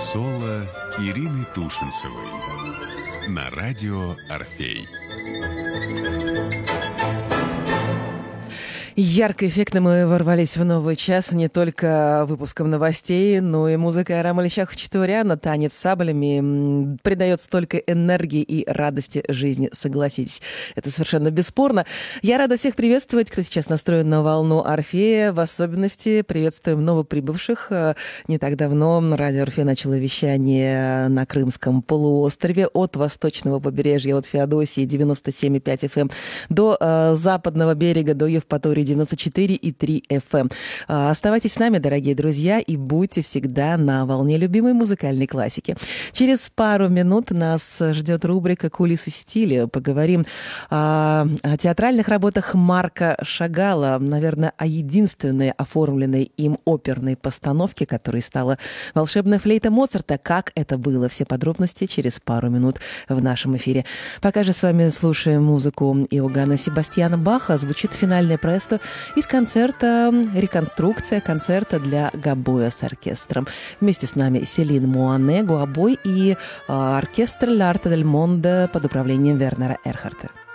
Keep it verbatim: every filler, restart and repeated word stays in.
Соло Ирины Тушинцевой на радио «Орфей». Ярко и эффектно мы ворвались в новый час не только выпуском новостей, но и музыкой Арама Ильича-Хачатуряна. Танец саблями придает столько энергии и радости жизни, согласитесь. Это совершенно бесспорно. Я рада всех приветствовать, кто сейчас настроен на волну Орфея. В особенности приветствуем новоприбывших. Не так давно радио Орфей начало вещание на Крымском полуострове от восточного побережья, от Феодосии девяносто семь и пять эф эм до э, западного берега, до Евпатории девяносто четыре и три эф эм. Оставайтесь с нами, дорогие друзья, и будьте всегда на волне любимой музыкальной классики. Через пару минут нас ждет рубрика «Кулисы стиля». Поговорим о, о театральных работах Марка Шагала, наверное, о единственной оформленной им оперной постановке, которой стала «Волшебная флейта Моцарта». Как это было? Все подробности через пару минут в нашем эфире. Пока же с вами слушаем музыку Иоганна Себастьяна Баха. Звучит финальное престо из концерта «Реконструкция», концерта для гобоя с оркестром. Вместе с нами Селин Муане, гуабой и оркестр «L'Arte del Monde» под управлением Вернера Эрхарта.